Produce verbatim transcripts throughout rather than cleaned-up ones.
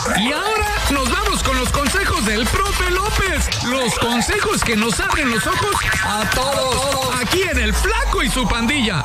Y ahora nos vamos con los consejos del profe López. Los consejos que nos abren los ojos a todos. Aquí en El Flaco y su pandilla.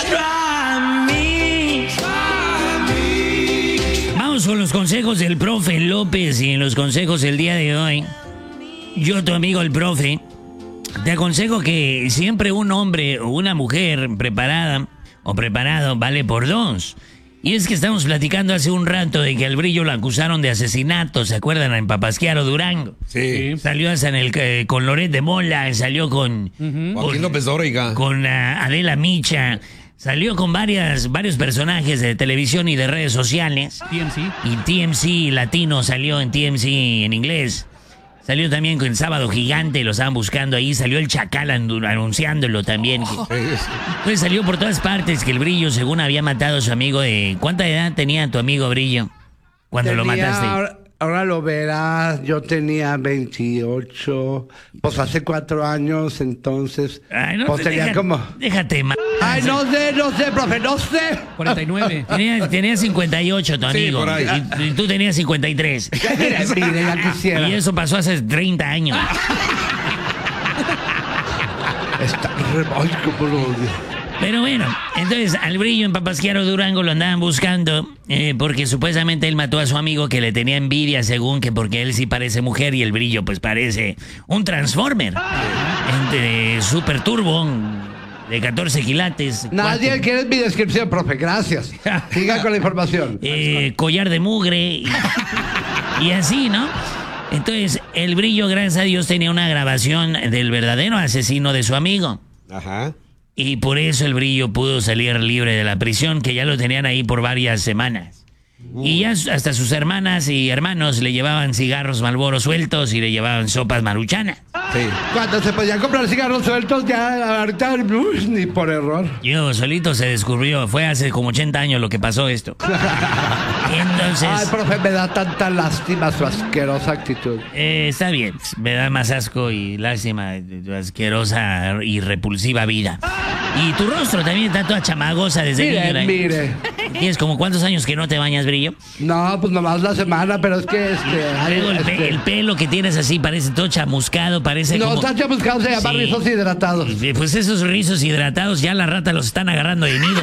Vamos con los consejos del profe López y en los consejos del día de hoy. Yo, tu amigo el profe, te aconsejo que siempre un hombre o una mujer preparada o preparado vale por dos. Y es que estamos platicando hace un rato de que al Brillo lo acusaron de asesinato, ¿se acuerdan? En Papasquiaro, Durango. Sí. Salió hasta en el, eh, con Loret de Mola, salió con... Uh-huh. con Joaquín López Dóriga. Con uh, Adela Micha. Salió con varias, varios personajes de televisión y de redes sociales. T M C. Y T M C Latino salió en T M C en inglés. Salió también con Sábado Gigante, lo estaban buscando ahí. Salió el Chacal anunciándolo también. Oh. Pues salió por todas partes que el Brillo, según había matado a su amigo de... ¿Cuánta edad tenía tu amigo Brillo cuando tenía, lo mataste? Ahora, ahora lo verás, yo tenía veintiocho, pues hace cuatro años, entonces... Ay, no pues te tenía deja, como... Déjate, ma... Ay, no sé, no sé, profe, no sé. cuarenta y nueve. Tenía, tenía cincuenta y ocho tu Sí, amigo. por ahí. Y, y tú tenías cincuenta y tres. Mire, mire, ya quisiera. Y eso pasó hace treinta años. Está re... Ay, cómo lo odio. Pero bueno, entonces al Brillo en Papasquiaro, Durango lo andaban buscando eh, porque supuestamente él mató a su amigo que le tenía envidia, según que porque él sí parece mujer y el Brillo pues parece un Transformer. Entre Super Turbo, de catorce quilates. Nadie cuatro, quiere mi descripción, profe, gracias. Siga con la información. eh, collar de mugre y, y así, ¿no? Entonces el Brillo, gracias a Dios, tenía una grabación del verdadero asesino de su amigo. Ajá. Y por eso el Brillo pudo salir libre de la prisión, que ya lo tenían ahí por varias semanas. Y ya hasta sus hermanas y hermanos le llevaban cigarros Marlboro sueltos y le llevaban sopas maruchanas. Sí. Cuando se podían comprar cigarros sueltos, ya ahorita uy, ni por error. Yo solito se descubrió, fue hace como ochenta años lo que pasó esto. Entonces, Ay, profe, me da tanta lástima su asquerosa actitud. eh, está bien, me da más asco y lástima de tu asquerosa y repulsiva vida. Y tu rostro también está toda chamagosa desde Mire, niño. mire. ¿Tienes como cuántos años que no te bañas, Brillo? No, pues nomás la semana, pero es que este... ay, Luego el, pe- este, el pelo que tienes así parece todo chamuscado, parece no, como... está chamuscado, se llama Sí. rizos hidratados. Eh, Pues esos rizos hidratados ya la rata los están agarrando de nido.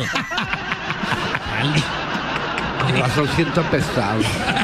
Con razón siento pesado.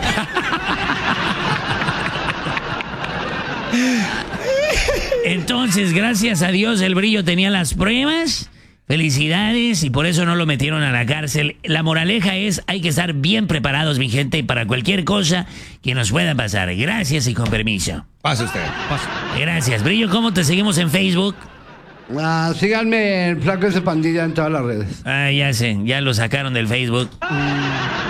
Entonces, gracias a Dios, el Brillo tenía las pruebas. Felicidades, y por eso no lo metieron a la cárcel. La moraleja es, hay que estar bien preparados, mi gente, para cualquier cosa que nos pueda pasar. Gracias y con permiso. Pase usted. Gracias. Brillo, ¿cómo te seguimos en Facebook? Ah, síganme en Flaco y su pandilla en todas las redes. Ah, ya sé, ya lo sacaron del Facebook.